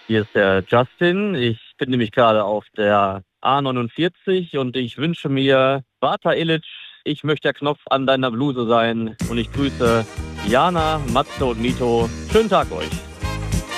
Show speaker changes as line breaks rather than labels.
Hier ist der Justin. Ich bin nämlich gerade auf der A49 und ich wünsche mir Bata Illich, ich möchte der Knopf an deiner Bluse sein. Und ich grüße Jana, Matze und Mito. Schönen Tag euch.